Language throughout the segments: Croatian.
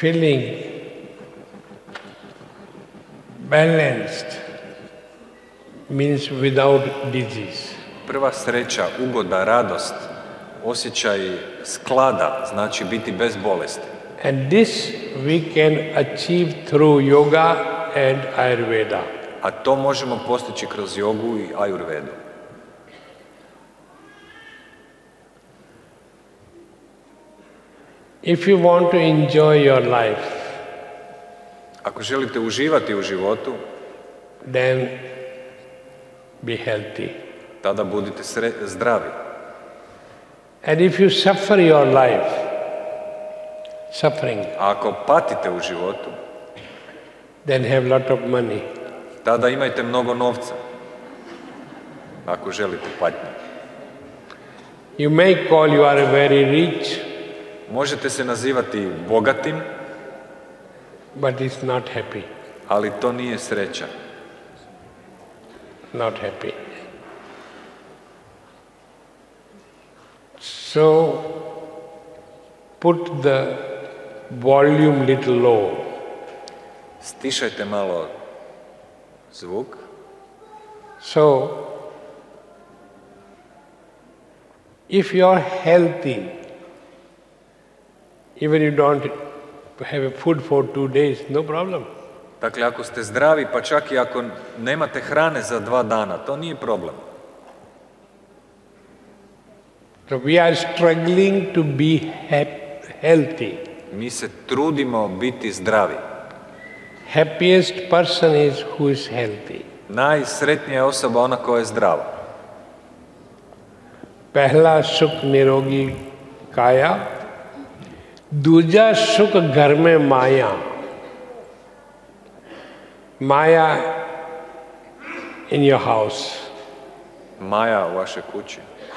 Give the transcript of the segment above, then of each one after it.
feeling balanced means without disease. Prva sreća, ugoda, radost, osjećaj sklada, znači biti bez bolesti. And this we can achieve through yoga and Ayurveda. A to možemo postići kroz jogu i ajurvedu. If you want to enjoy your life, ako želite uživati u životu, then be healthy. tada budite zdravi. And if you suffer your life, suffering, A ako patite u životu, then have lot of money. tada imajte mnogo novca, ako želite patnju. You may call you are very rich, Možete se nazivati bogatim, but it's not happy. ali to nije sreća. Not happy. So, put the volume little low. Stišajte malo zvuk. So, if you are healthy, even you don't have a food for 2 days, no problem. Dakle, ako ste zdravi, pa čak i ako nemate hrane za 2 dana, to nije problem. So we are struggling to be healthy. Mi se trudimo biti zdravi. Happiest person is who is healthy. Najsretnija je osoba ona koja je zdrava. पहला सुख निरोगी काया, दूजा सुख घर में माया. Maya in your house. Maja u vašoj kući.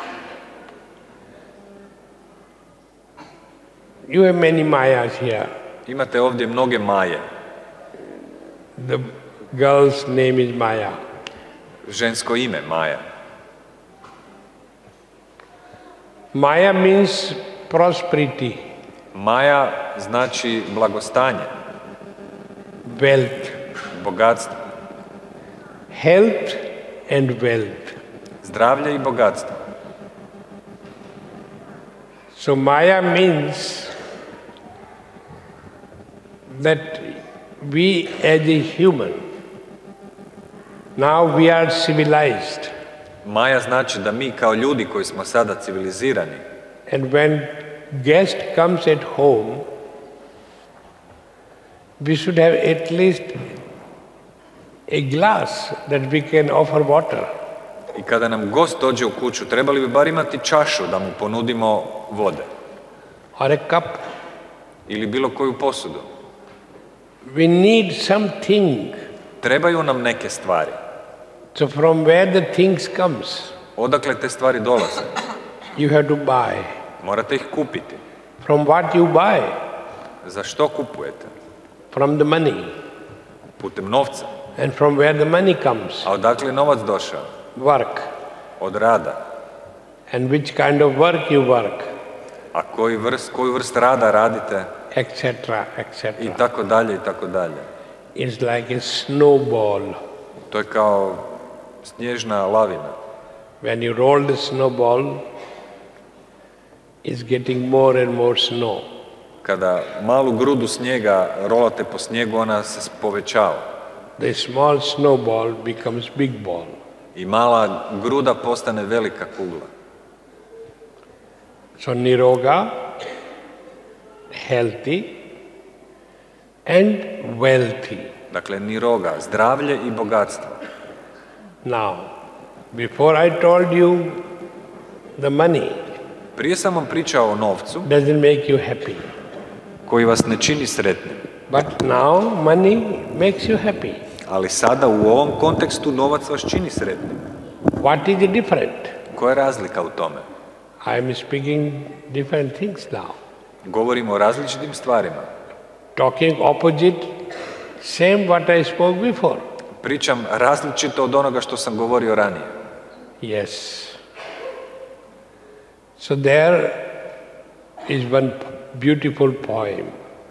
You have many Mayas here. Imate ovdje mnoge Maje. The girl's name is Maya. Žensko ime Maja. Maya means prosperity, Maja znači blagostanje, wealth, bogatstvo, health and wealth. zdravlje i bogatstvo. So Maya means that we as a human, now we are civilized. Maja znači da mi kao ljudi koji smo sada civilizirani, And when guest comes at home, we should have at least a glass that we can offer water. i kada nam gost dođe u kuću, trebali bi bar imati čašu da mu ponudimo vode Or a cup. ili bilo koju posudu. We need something. Trebaju nam neke stvari. So from where the things comes, Odakle te stvari dolaze? you have to buy. Morate ih kupiti. From what you buy? Za što kupujete? From the money. Putem novca. And from where the money comes? A odakle je novac došao? Work. Od rada. And which kind of work you work? A koju vrst rada radite? Etc. etc. I tako dalje, i tako dalje. It's like a snowball. To je kao snježna lavina. When you roll the snowball, it's getting more and more snow. Kada malu grudu snijega rolate po snijegu, ona se povećava. The small snowball becomes big ball. I mala gruda postane velika kugla. So niroga, healthy and wealthy. Dakle, niroga, zdravlje i bogatstvo. Now, before I told you the money Prije sam vam pričao o novcu doesn't make you happy. koji vas ne čini sretnim. But now money makes you happy. Ali sada u ovom kontekstu novac vas čini sretnim. What is the different? Koja je razlika u tome? I am speaking different things now. Govorimo o različitim stvarima. Talking opposite, same what I spoke before. Pričam različito od onoga što sam govorio ranije. Yes. So there is one beautiful poem.